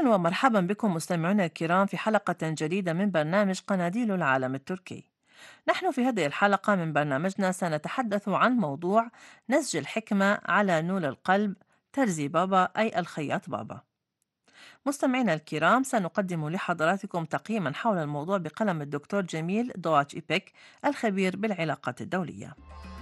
أهلا ومرحبا بكم مستمعينا الكرام في حلقة جديدة من برنامج قناديل العالم التركي. نحن في هذه الحلقة من برنامجنا سنتحدث عن موضوع نسج الحكمة على نور القلب، ترزي بابا أي الخياط بابا. مستمعينا الكرام، سنقدم لحضراتكم تقييما حول الموضوع بقلم الدكتور جميل دواتش إيبك، الخبير بالعلاقات الدولية.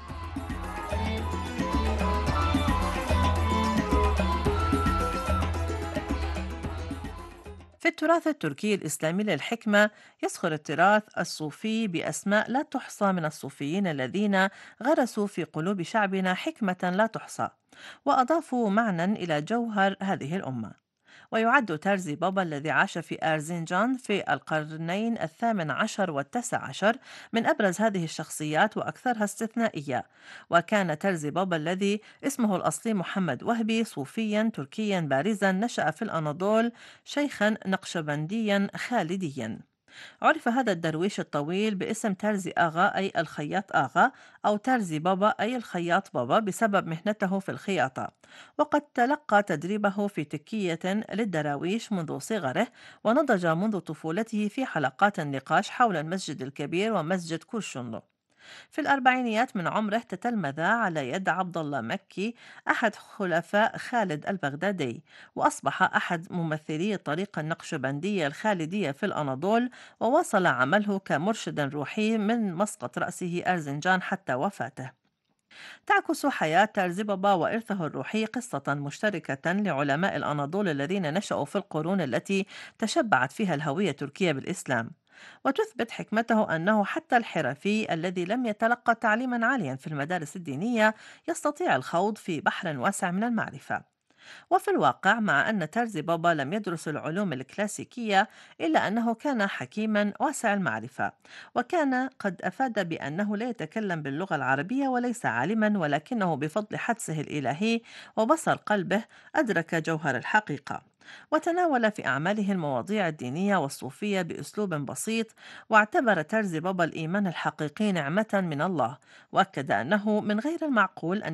في التراث التركي الإسلامي للحكمة يزخر التراث الصوفي بأسماء لا تحصى من الصوفيين الذين غرسوا في قلوب شعبنا حكمة لا تحصى، وأضافوا معنى إلى جوهر هذه الأمة. ويعد تارزي بابا الذي عاش في أرزنجان في القرنين الثامن عشر والتاسع عشر من أبرز هذه الشخصيات وأكثرها استثنائية. وكان تارزي بابا الذي اسمه الأصلي محمد وهبي صوفيا تركيا بارزا نشأ في الأناضول، شيخا نقشبنديا خالديا. عرف هذا الدرويش الطويل باسم ترزي آغا أي الخياط آغا، أو ترزي بابا أي الخياط بابا بسبب مهنته في الخياطة. وقد تلقى تدريبه في تكية للدراويش منذ صغره، ونضج منذ طفولته في حلقات النقاش حول المسجد الكبير ومسجد كورشنلو. في الأربعينيات من عمره تتلمذ على يد عبد الله مكي، أحد خلفاء خالد البغدادي، وأصبح أحد ممثلي الطريقة النقشبندية الخالدية في الأناضول، وواصل عمله كمرشد روحي من مسقط رأسه أرزنجان حتى وفاته. تعكس حياة تارزبابا وإرثه الروحي قصة مشتركة لعلماء الأناضول الذين نشأوا في القرون التي تشبعت فيها الهوية التركية بالإسلام. وتثبت حكمته أنه حتى الحرفي الذي لم يتلقى تعليما عاليا في المدارس الدينية يستطيع الخوض في بحر واسع من المعرفة. وفي الواقع، مع أن ترزي بابا لم يدرس العلوم الكلاسيكية، إلا أنه كان حكيما واسع المعرفة، وكان قد أفاد بأنه لا يتكلم باللغة العربية وليس عالما، ولكنه بفضل حدسه الإلهي وبصر قلبه أدرك جوهر الحقيقة. وتناول في أعماله المواضيع الدينية والصوفية بأسلوب بسيط، واعتبر ترزي بابا الإيمان الحقيقي نعمة من الله، وأكد أنه من غير المعقول أن